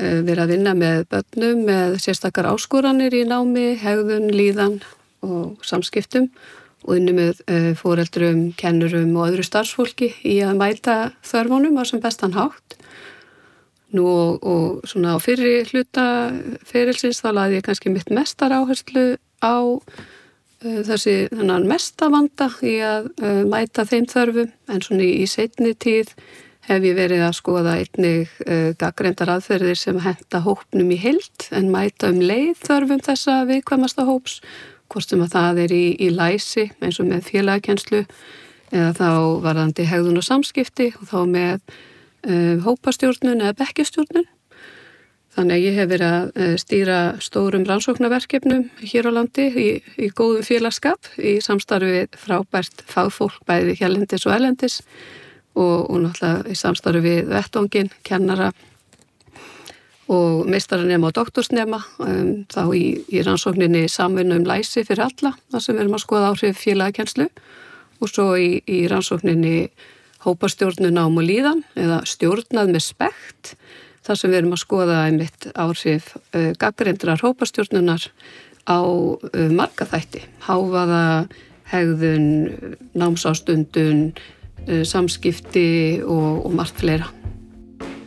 verið að vinna með börnum með sérstakar áskoranir í námi, hegðun, líðan og samskiptum og inni með foreldrum, kennurum og öðru starfsfólki í að mæta þörfunum á sem bestan hátt. Nú og svona á fyrri hluta ferilsins þá lagði ég kannski mitt mestar áherslu á þennan mesta vanda í að mæta þeim þörfum en svona í seinni tíð hef ég verið að skoða einnig gagnreyndar aðferðir sem henta hópnum í heild en mæta leið þörfum þessa viðkvæmasta hóps, hvort sem að það í læsi eins og með félagakennslu eða þá varðandi hegðun og samskipti og þá með hópastjórnun eða bekkjastjórnun. Þannig að ég hef verið að stýra stórum rannsóknarverkefnum hér á landi í góðum félagskap í samstarfi við frábært fagfólk bæði hérlendis og erlendis og náttúrulega í samstarfi við vettvanginn, kennara og meistaranema og doktorsnema þá í rannsókninni samvinnu læsi fyrir alla, þar sem við erum að skoða áhrif félagakennslu og svo í rannsókninni hópastjórnun nám og líðan eða stjórnað með spekt, þar sem við erum að skoða einmitt áhrif gagnreyndrar hópastjórnunar á marga þætti, hávaða, hegðun, námsástundun, samskipti og margt fleira.